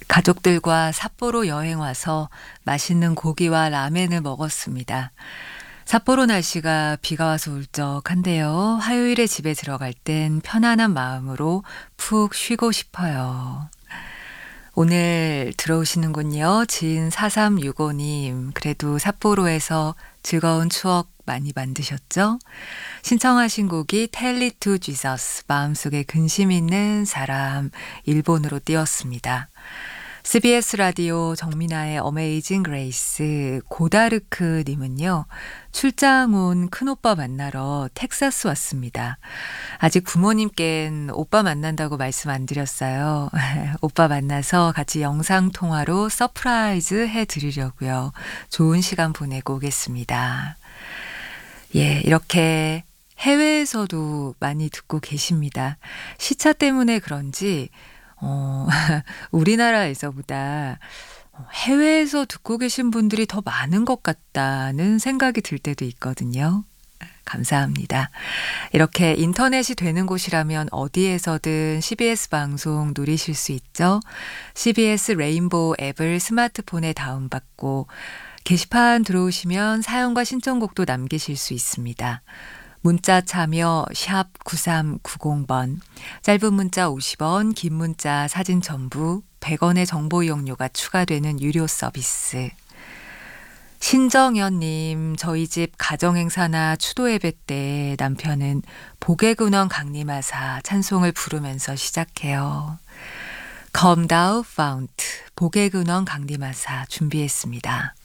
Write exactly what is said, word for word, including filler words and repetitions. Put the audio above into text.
가족들과 삿포로 여행 와서 맛있는 고기와 라멘을 먹었습니다. 삿포로 날씨가 비가 와서 울적한데요. 화요일에 집에 들어갈 땐 편안한 마음으로 푹 쉬고 싶어요. 오늘 들어오시는군요. 지인 사삼육오 님. 그래도 삿포로에서 즐거운 추억 많이 만드셨죠? 신청하신 곡이 Tell It to Jesus, 마음속에 근심 있는 사람, 일본으로 띄웠습니다. 씨비에스 라디오 정민아의 어메이징 그레이스 고다르크 님은요. 출장 온 큰오빠 만나러 텍사스 왔습니다. 아직 부모님께는 오빠 만난다고 말씀 안 드렸어요. 오빠 만나서 같이 영상통화로 서프라이즈 해드리려고요. 좋은 시간 보내고 오겠습니다. 예, 이렇게 해외에서도 많이 듣고 계십니다. 시차 때문에 그런지 어, 우리나라에서보다 해외에서 듣고 계신 분들이 더 많은 것 같다는 생각이 들 때도 있거든요. 감사합니다. 이렇게 인터넷이 되는 곳이라면 어디에서든 씨비에스 방송 누리실 수 있죠. 씨비에스 레인보우 앱을 스마트폰에 다운받고 게시판 들어오시면 사연과 신청곡도 남기실 수 있습니다. 문자 참여 샵 구삼구공 번, 짧은 문자 오십 원, 긴 문자 사진 첨부 백 원의 정보 이용료가 추가되는 유료 서비스. 신정연님, 저희 집 가정행사나 추도 예배 때 남편은 복의 근원 강림하사 찬송을 부르면서 시작해요. Come thou fount, 복의 근원 강림하사 준비했습니다.